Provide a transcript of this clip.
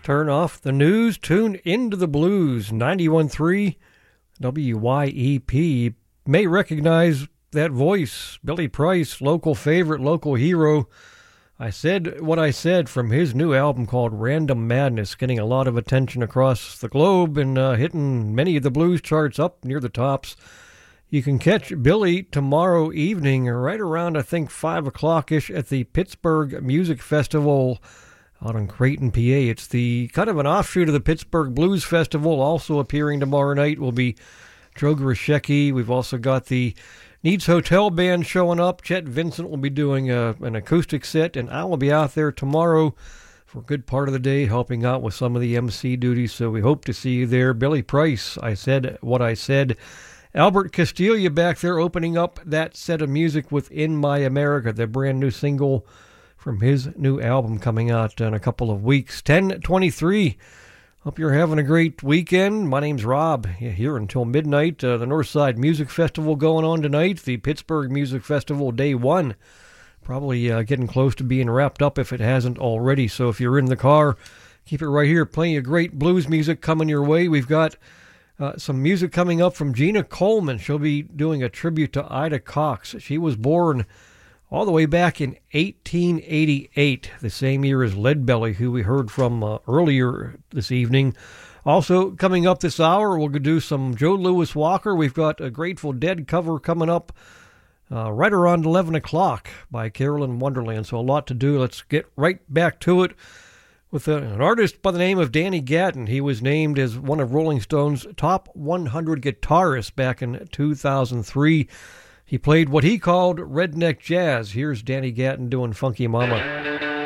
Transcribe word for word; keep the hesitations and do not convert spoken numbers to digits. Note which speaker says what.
Speaker 1: Turn off the news, tune into the blues. ninety-one point three W Y E P. You may recognize that voice, Billy Price, local favorite, local hero. I said what I said from his new album called Random Madness, getting a lot of attention across the globe and uh, hitting many of the blues charts up near the tops. You can catch Billy tomorrow evening, right around, I think, five o'clock-ish at the Pittsburgh Music Festival out in Creighton, P A. It's the kind of an offshoot of the Pittsburgh Blues Festival. Also appearing tomorrow night will be Joe Grishecki. We've also got the Needs Hotel Band showing up. Chet Vincent will be doing a, an acoustic set, and I will be out there tomorrow for a good part of the day helping out with some of the M C duties, so we hope to see you there. Billy Price, I said what I said. Albert Castiglia back there opening up that set of music with In My America, the brand new single from his new album coming out in a couple of weeks. ten twenty-three. Hope you're having a great weekend. My name's Rob, here until midnight. Uh, the Northside Music Festival going on tonight. The Pittsburgh Music Festival Day one. Probably uh, getting close to being wrapped up if it hasn't already. So if you're in the car, keep it right here. Plenty of great blues music coming your way. We've got uh, some music coming up from Gina Coleman. She'll be doing a tribute to Ida Cox. She was born all the way back in eighteen eighty-eight, the same year as Leadbelly, who we heard from uh, earlier this evening. Also, coming up this hour, we'll do some Joe Louis Walker. We've got a Grateful Dead cover coming up uh, right around eleven o'clock by Carolyn Wonderland. So a lot to do. Let's get right back to it with a, an artist by the name of Danny Gatton. He was named as one of Rolling Stone's top one hundred guitarists back in two thousand three. He played what he called redneck jazz. Here's Danny Gatton doing Funky Mama.